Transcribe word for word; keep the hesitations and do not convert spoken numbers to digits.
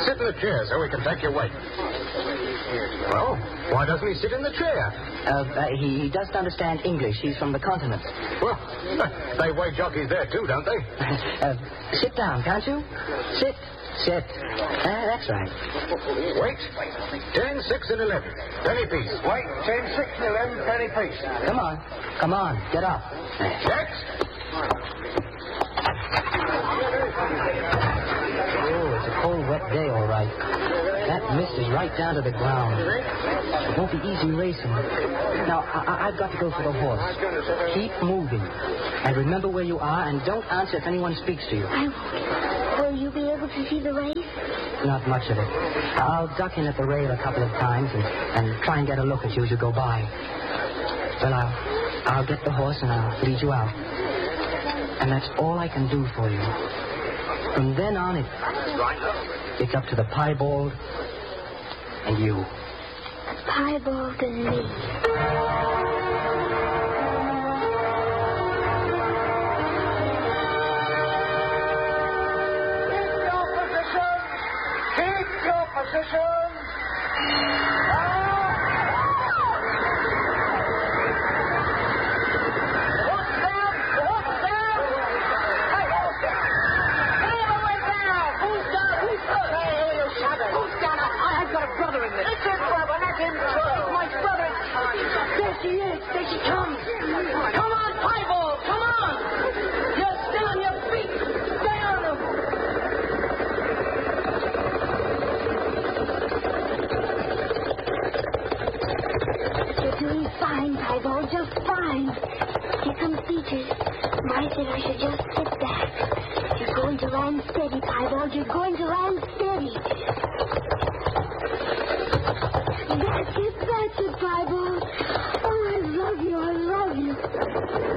Sit in the chair so we can take your weight. Well, why doesn't he sit in the chair? Uh, uh, he, he doesn't understand English. He's from the continent. Well, they weigh jockeys there too, don't they? uh, sit down, can't you? Sit. Sit. Uh, that's right. Wait. Ten, six, and eleven. Penny piece. Wait. Ten, six, and eleven. Penny piece. Come on. Come on. Get up. Next. Oh, it's a cold, wet day, all right. That mist is right down to the ground. It won't be easy racing. Now, I- I- I've got to go for the horse. Keep moving. And remember where you are, and don't answer if anyone speaks to you. I won't. Will you be able to see the race? Not much of it. I'll duck in at the rail a couple of times and, and try and get a look at you as you go by. Well, I'll, I'll get the horse and I'll lead you out. And that's all I can do for you. From then on, it, it's up to the piebald and you. Piebald and me. She is. There she comes. Come on, Piebald. Come on. You're still on your feet. Stay on them. You're doing fine, Piebald. Just fine. Here comes Beatrice. I said I should just sit back. You're going to land steady, Piebald. You're going to land steady. That's it. That's it, Piebald. Oh, I love you. I love you.